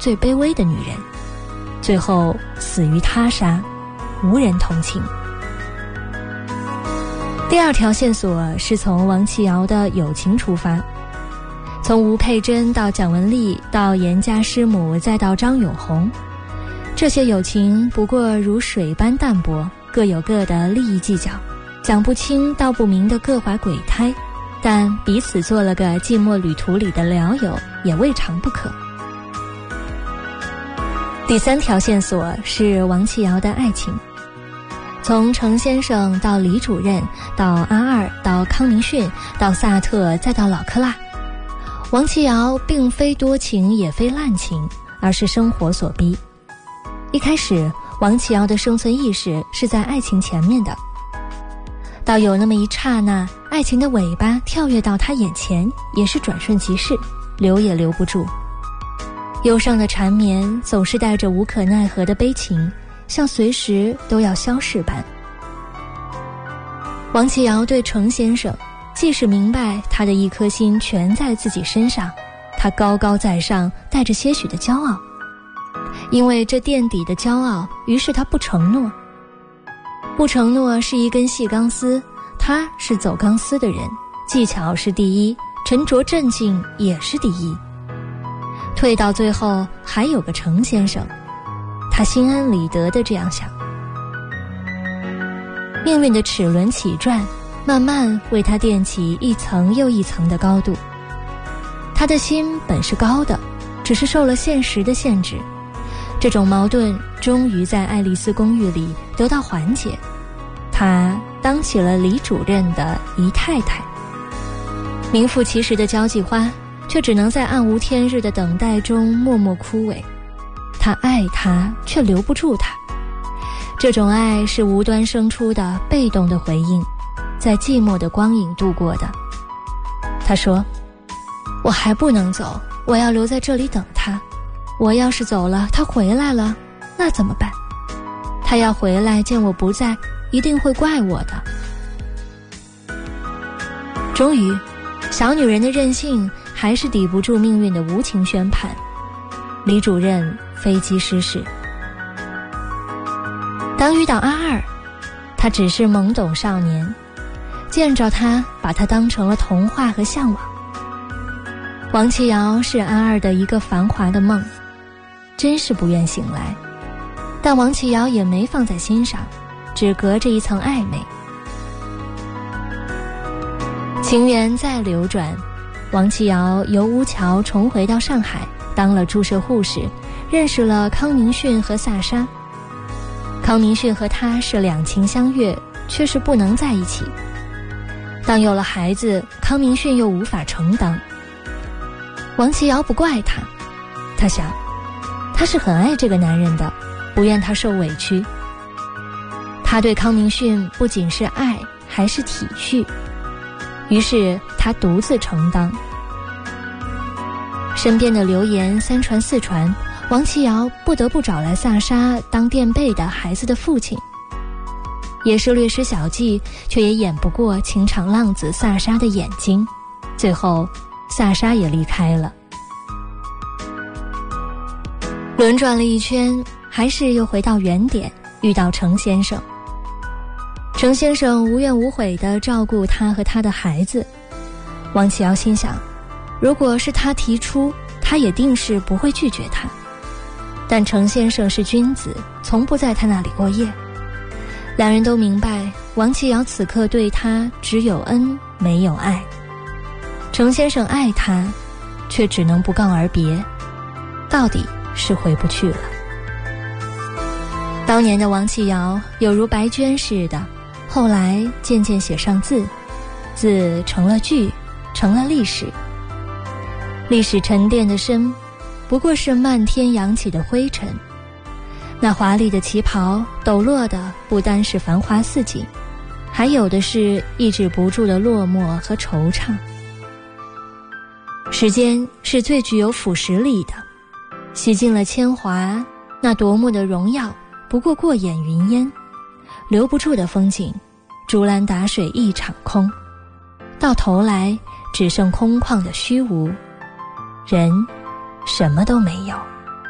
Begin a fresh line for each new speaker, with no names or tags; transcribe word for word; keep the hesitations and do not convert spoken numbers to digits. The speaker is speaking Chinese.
最卑微的女人，最后死于他杀，无人同情。第二条线索是从王琦瑶的友情出发，从吴佩珍到蒋雯丽，到严家师母，再到张永红，这些友情不过如水般淡薄，各有各的利益计较，讲不清道不明的各怀鬼胎，但彼此做了个寂寞旅途里的聊友，也未尝不可。第三条线索是王琦瑶的爱情，从程先生到李主任，到阿二，到康明逊，到萨特，再到老克拉，王琦瑶并非多情也非滥情，而是生活所逼。一开始王琦瑶的生存意识是在爱情前面的，到有那么一刹那，爱情的尾巴跳跃到他眼前，也是转瞬即逝，留也留不住。忧伤的缠绵总是带着无可奈何的悲情，像随时都要消逝般。王琦瑶对程先生，既是明白他的一颗心全在自己身上，他高高在上，带着些许的骄傲。因为这垫底的骄傲，于是他不承诺。不承诺是一根细钢丝，他是走钢丝的人，技巧是第一，沉着镇静也是第一。退到最后还有个程先生，他心安理得地这样想。命运的齿轮起转，慢慢为他垫起一层又一层的高度。他的心本是高的，只是受了现实的限制。这种矛盾终于在爱丽丝公寓里得到缓解，他当起了李主任的姨太太。名副其实的交际花，却只能在暗无天日的等待中默默枯萎。他爱他，却留不住他。这种爱是无端生出的被动的回应，在寂寞的光影度过的。他说，我还不能走，我要留在这里等他。我要是走了，他回来了，那怎么办？他要回来见我不在，一定会怪我的。终于，小女人的任性还是抵不住命运的无情宣判。李主任飞机失事。当遇到阿二，他只是懵懂少年，见着他，把他当成了童话和向往。王琦瑶是阿二的一个繁华的梦，真是不愿醒来。但王琦瑶也没放在心上，只隔着一层暧昧。情缘再流转，王琦瑶由乌桥重回到上海，当了注射护士，认识了康明逊和萨莎。康明逊和他是两情相悦，却是不能在一起。当有了孩子，康明逊又无法承担。王琦瑶不怪他，他想，他是很爱这个男人的，不愿他受委屈。他对康明逊不仅是爱，还是体恤，于是他独自承担。身边的流言三传四传，王琦瑶不得不找来萨莎当垫背的孩子的父亲。也是略施小计，却也掩不过情场浪子萨莎的眼睛。最后萨莎也离开了。轮转了一圈，还是又回到原点，遇到程先生。程先生无怨无悔地照顾他和他的孩子。王琦瑶心想，如果是他提出，他也定是不会拒绝他。但程先生是君子，从不在他那里过夜。两人都明白，王琦瑶此刻对他只有恩没有爱。程先生爱他，却只能不告而别，到底是回不去了。当年的王琦瑶有如白绢似的，后来渐渐写上字，字成了句，成了历史。历史沉淀的深，不过是漫天扬起的灰尘。那华丽的旗袍抖落的不单是繁华似锦，还有的是抑制不住的落寞和惆怅。时间是最具有腐蚀力的，洗尽了铅华，那夺目的荣耀不过过眼云烟，留不住的风景，竹篮打水一场空，到头来只剩空旷的虚无，人什么都没有。